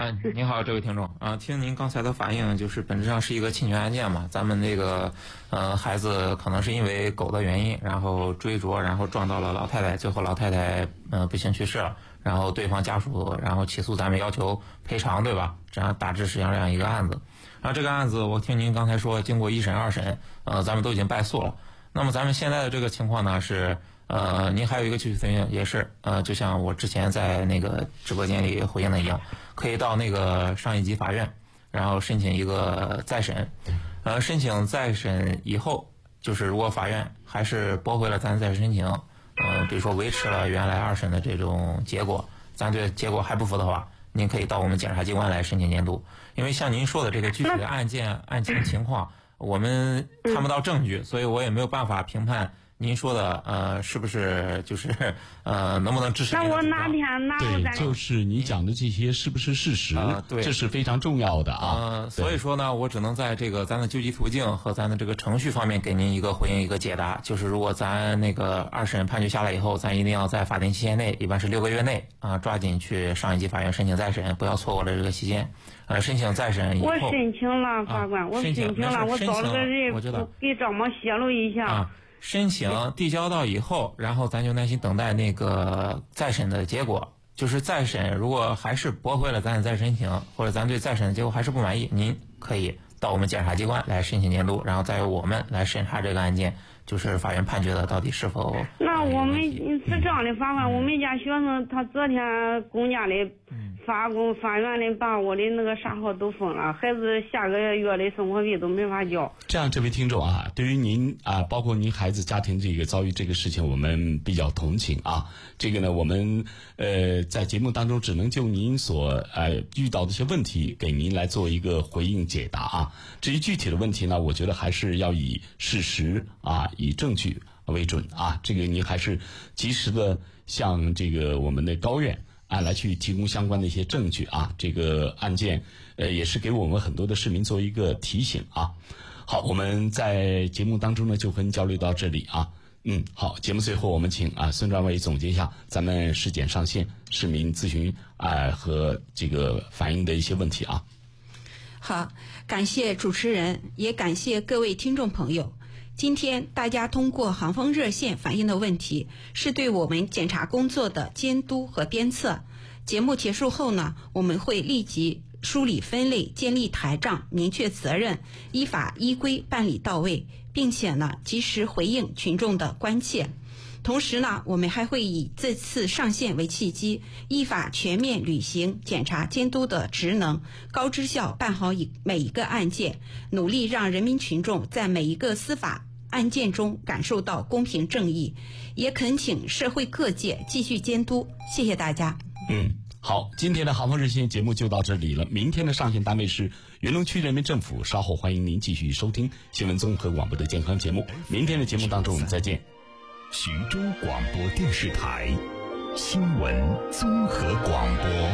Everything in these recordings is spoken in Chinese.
您好，这位听众听您刚才的反应，就是本质上是一个侵权案件嘛。咱们那个孩子可能是因为狗的原因，然后追逐，然后撞到了老太太，最后老太太不幸去世了。然后对方家属然后起诉咱们要求赔偿，对吧？这样大致是这样一个案子。然后这个案子我听您刚才说经过1审2审，咱们都已经败诉了。那么咱们现在的这个情况呢是您还有一个继续推荐，也是就像我之前在那个直播间里回应的一样，可以到那个上一级法院，然后申请一个再审。申请再审以后，就是如果法院还是驳回了咱再申请，比如说维持了原来2审的这种结果，咱对结果还不服的话，您可以到我们检察机关来申请监督。因为像您说的这个具体的案情情况，我们看不到证据，所以我也没有办法评判您说的是不是就是能不能支持？ 那我哪天对，就是你讲的这些是不是事实？ 对， 这是非常重要的啊。 所以说呢，我只能在这个咱的救济途径和咱的这个程序方面给您一个回应，一个解答。就是如果咱那个2审判决下来以后，咱一定要在法定期限内，一般是6个月内抓紧去上一级法院申请再审，不要错过了这个期间。申请再审以后， 我申请了，法官，我申请了，我找了个人， 我知道给张某泄露一下。 申请递交到以后，然后咱就耐心等待那个再审的结果。就是再审如果还是驳回了咱的再申请，或者咱对再审的结果还是不满意，您可以到我们检察机关来申请监督，然后再由我们来审查这个案件，就是法院判决的到底是否。 那我们是这样的，法官，我们家学生他昨天公家的法院的把我的那个账号都封了，孩子下个月的生活费都没法交。 这样，这位听众啊，对于您包括您孩子家庭这个遭遇这个事情，我们比较同情啊。这个呢，我们在节目当中只能就您所遇到的一些问题给您来做一个回应解答啊。至于具体的问题呢，我觉得还是要以事实以证据为准啊。这个您还是及时的向这个我们的高院来去提供相关的一些证据啊。这个案件也是给我们很多的市民做一个提醒啊。好，我们在节目当中呢就和您交流到这里啊。好，节目最后我们请孙专委总结一下咱们市检上线市民咨询和这个反映的一些问题啊。 好，感谢主持人，也感谢各位听众朋友。今天大家通过航风热线反映的问题，是对我们检察工作的监督和鞭策。节目结束后呢，我们会立即梳理分类，建立台账，明确责任，依法依规办理到位，并且呢，及时回应群众的关切。同时呢，我们还会以这次上线为契机，依法全面履行检察监督的职能，高质效办好每一个案件，努力让人民群众在每一个司法案件中感受到公平正义，也恳请社会各界继续监督。谢谢大家。 好，今天的航风热线节目就到这里了。明天的上线单位是云龙区人民政府，稍后欢迎您继续收听新闻综合广播的健康节目。明天的节目当中我们再见。 徐州广播电视台新闻综合广播。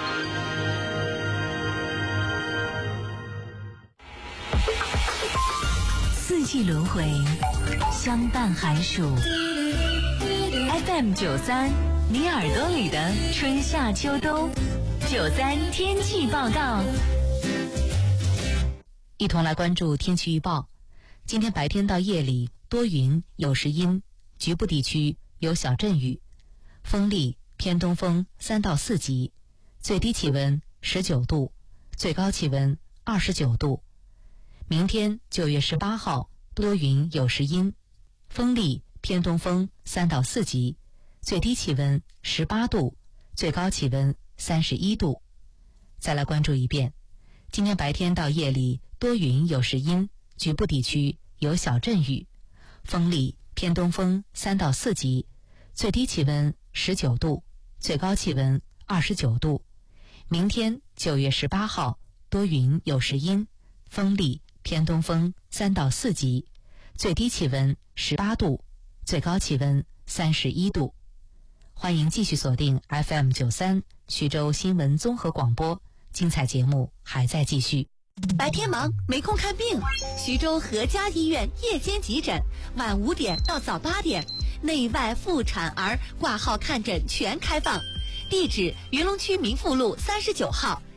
四季轮回，相伴寒暑。FM93，你耳朵里的春夏秋冬。93天气报告。一同来关注天气预报。今天白天到夜里多云，有时阴，局部地区有小阵雨，风力偏东风3到4级，最低气温19度，最高气温29度。明天9月18号多云有时阴，风力偏东风3到4级，最低气温18度，最高气温31度。再来关注一遍，今天白天到夜里多云有时阴，局部地区有小阵雨，风力偏东风3到4级，最低气温19度，最高气温29度。明天9月18号多云有时阴，风力偏东风3到4级，最低气温18度，最高气温31度。欢迎继续锁定 FM93 徐州新闻综合广播，精彩节目还在继续。 白天忙没空看病，徐州和家医院夜间急诊，晚5点到早8点，内外妇产儿挂号看诊全开放。地址：云龙区民富路39号